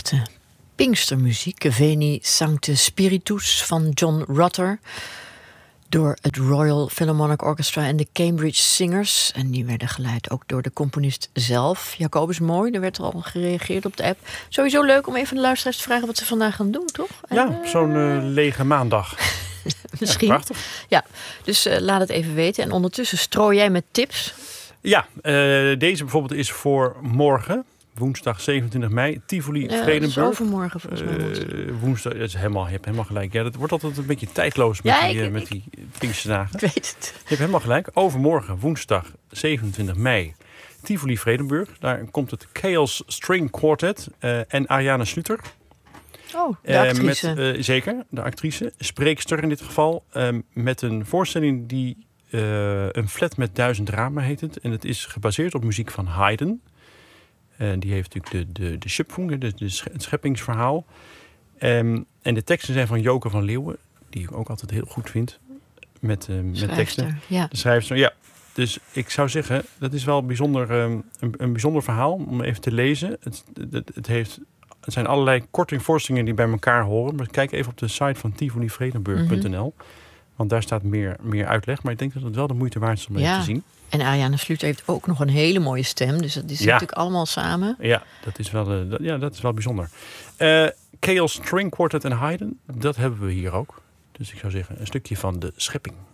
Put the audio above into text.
echte Pinkstermuziek. Veni Sancte Spiritus van John Rutter. Door het Royal Philharmonic Orchestra en de Cambridge Singers. En die werden geleid ook door de componist zelf. Jacobus Mooi, er werd al gereageerd op de app. Sowieso leuk om even de luisteraars te vragen wat ze vandaag gaan doen, toch? Ja, zo'n lege maandag. Misschien. Ja, prachtig. Ja, dus laat het even weten. En ondertussen strooi jij met tips. Ja, deze bijvoorbeeld is voor morgen. Woensdag 27 mei, Tivoli Vredenburg. Dat is overmorgen volgens mij. Woensdag, dat is je hebt helemaal gelijk. Ja, dat wordt altijd een beetje tijdloos met die Pinksterdagen. Ik weet het. Je hebt helemaal gelijk. Overmorgen, woensdag 27 mei, Tivoli Vredenburg. Daar komt het Chaos String Quartet en Ariane Sluter. Oh, de actrice. Zeker, de actrice. Spreekster in dit geval. Met een voorstelling die een flat met 1000 ramen heet het. En het is gebaseerd op muziek van Haydn. Die heeft natuurlijk de Schöpfung, het scheppingsverhaal. En de teksten zijn van Joke van Leeuwen, die ik ook altijd heel goed vind. Met teksten. Ja. De schrijfster, ja. Dus ik zou zeggen, dat is wel bijzonder, een bijzonder verhaal om even te lezen. Het zijn allerlei korte voorstellingen die bij elkaar horen. Maar kijk even op de site van tivolivredenburg.nl. Want daar staat meer uitleg. Maar ik denk dat het wel de moeite waard is om even te zien. En Ariane Sluter heeft ook nog een hele mooie stem. Dus dat is natuurlijk allemaal samen. Ja, dat is wel bijzonder. Chaos String Quartet en Haydn, dat hebben we hier ook. Dus ik zou zeggen, een stukje van de schepping.